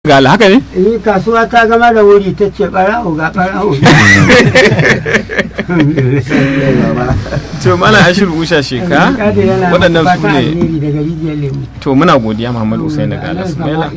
Gala haka ne? Kasuwa ta gama da wuri ta ce ɓarawo ga ɓarawo. To mana Ashiru Usha Sheka waɗannan su ne. To muna godiya Muhammadu Usaini Gala Sumaila.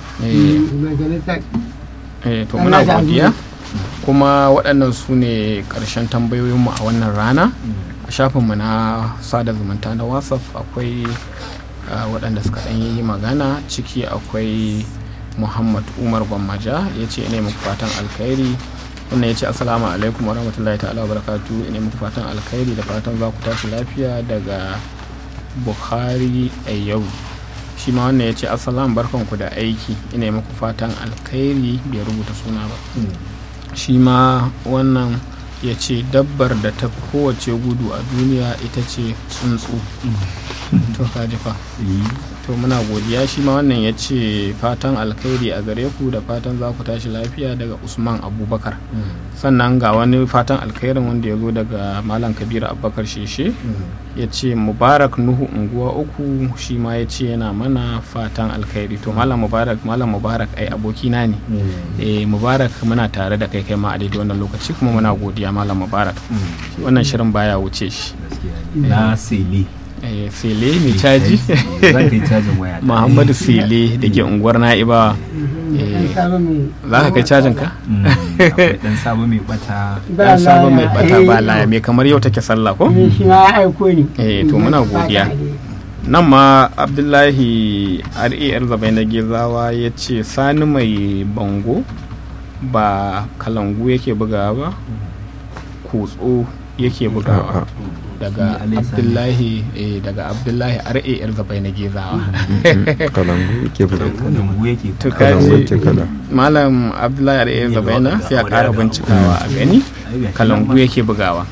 To muna godiya kuma waɗannan su ne ƙarshen tambayoyinmu a wannan rana. A shafinmu na sada zumunta na WhatsApp akwai waɗanda suka ɗan yi magana, ciki akwai Muhammad Umar Gwammaja ya ce ina muku fatan alkhairi. Wannan ya ce assalamu alaikum warahmatullahi ta'ala barakatu, ina muku fatan alkhairi da fatan za ku tashi lafiya daga Bukhari Ayyau. Shi ma wannan ya ce assalamu barkanku da aiki, ina muku fatan alkhairi, bai rubuta suna ba. Shi ma wannan ya ce dabbar da ta kowace gudu a duniya ita ce tsuntsu. To kaji fa. To muna godiya. Shi ma wannan ya ce fatan alkhairi a gare ku da fatan za ku tashi lafiya daga Usman Abubakar. Sannan ga wani fatan alkhairin wanda ya zo daga Malam Kabiru Abubakar Sheshe, ya ce Mubarak Nuhu unguwa uku, shi ma ya ce yana mana fatan alkhairi. To Malam Mubarak ai abokina ne. Mubarak muna tare da kai ma a daidai wannan lokaci kuma muna godiya Malam Mubarak. Wannan shirin baya wuce shi. Na Sele. Sele mai caji. Zan kai cajin waya. Muhammadu Sele da ke unguwar Na'ibawa. Za ka kai cajin ka? Akwai dan sabo mai bata. Dan sabo mai bata ba laya mai kamar yau take sallah ko? Shi ma ya aiko ni. To muna godiya. Nan ma Abdullahi R.A.R. Zabai na Gezawa ya ce Sani mai bango ba kalangu yake bugawa ba, kutso yake bugawa. daga Abdullahi R.A.R. Zabai na Gezawa. Kalangu ke to kaji Malam Abdullahi R.A.R. Zabai na sai a ƙara bincikawa a gani kalangu yake bugawa.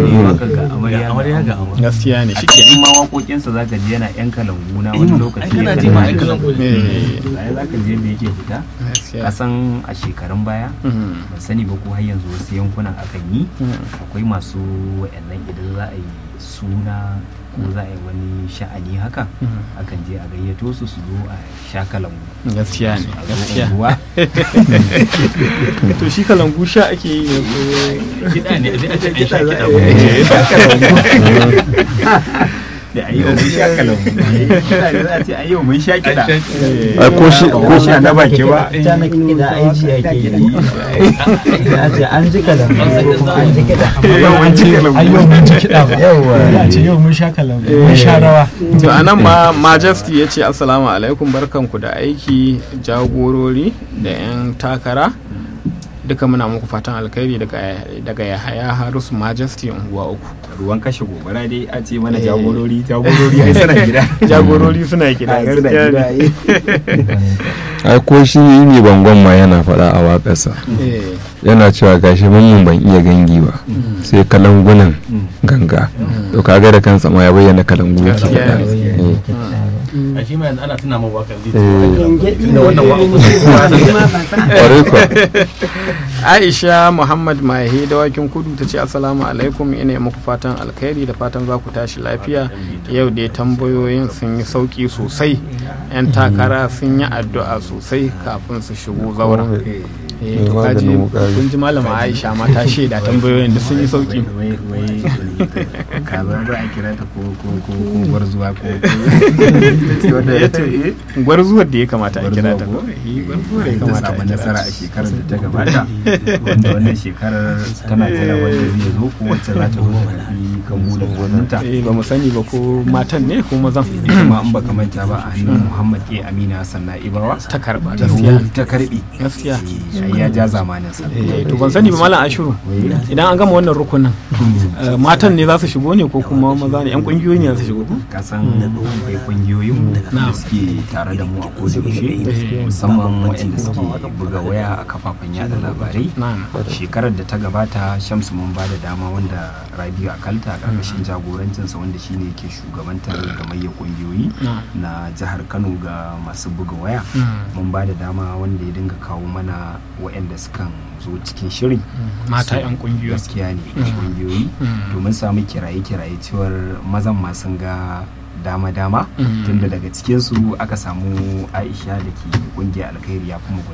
Gaskiya ne shi ke ma waƙoƙinsa za ka ji yana yan kalangu na wani lokaci ya ji ma yan kalangu za ka ji yadda yake fita. Kasan a shekarun baya ban sani ba ko har yanzu wasu yankunan akan yi akwai masu wa'annan idan za a yi suna ko za a yi wani sha'ani haka akan je a gayyato su zo a sha kalangu. Gaskiya ne, gaskiya. To shi kalangu sha ake yi ne ko kiɗa ne a ce an sha kiɗa da a yi wa mun sha kalangu kiɗa ne za a ce a yi wa mun sha kiɗa ko shi na baki ba Ita na kiɗa aiki ake yi. An ji kalangu an ji kiɗa. yau mun ci kiɗa ba Yawwa. ce yau mun sha kalangu mun sha rawa. To anan ma Majesty ya ce assalamu alaikum barkanku da aiki jagorori da 'yan takara. Duka muna muku fatan alkhairi daga Yahaya Harisu Majesty unguwa uku. ruwan kashe gobara dai a ce mana jagorori ai suna gida. Jagorori suna gida gaskiya ne. ai ko shi ne bangon ma yana faɗa a waƙarsa yana cewa gashi mun ban iya gangi ba sai kalangunan ganga. To kaga da kansa ma ya bayyana kalangu yake faɗa. A shi ma yanzu ana tuna min waƙar Da wannan Aisha Muhammad Mahe dawakin kudu ta ce assalamu alaikum, ina muku fatan alkhairi da fatan za ku tashi lafiya. Yau dai tambayoyin sun yi sauki sosai, 'yan takara sun yi addu'a sosai kafin su shigo zauren. To kaji kun ji malama Aisha ma ta shaida tambayoyin da sun yi sauki. Kaza za a kira ta ko gwarzuwa ko gwarzuwar da ya kamata a kira ta ko gwarzuwar ya kamata a kira nasara a shekarar da ta gabata wanda wannan shekarar tana tana wanda zai zo ko wacce za ta zo ta karbi kan bulan gwaninta. Ba mu sani ba ko matan ne ko mazan. Kuma in baka manta ba a hannun Muhammad Amina Hassan Na'ibawa ta karba gaskiya ta karbi gaskiya. ya ja zamanin sa. To ban sani ba Malam Ashiru, idan an gama wannan rukunin matan ne za su shigo ne ko kuma maza ne, 'yan kungiyoyi ne za su shigo? Kasan akwai kungiyoyin da suke tare da mu a kodayaushe musamman waɗanda suke buga waya a kafafen yada labarai. Shekarar da ta gabata Shamsu mun ba da dama wanda Rabiu Akalta a ƙarƙashin jagorancinsa wanda shine ke shugabantar gamayyar kungiyoyi na jihar Kano ga masu buga waya, mun ba da dama wanda ya dinga kawo mana waɗanda sukan zo cikin shirin mata 'yan kungiyoyi. Gaskiya ne kungiyoyi domin samu kiraye-kiraye cewar mazan ma sun ga dama-dama tunda daga cikinsu aka samu Aisha da ke kungiyar alkhairi ya kuma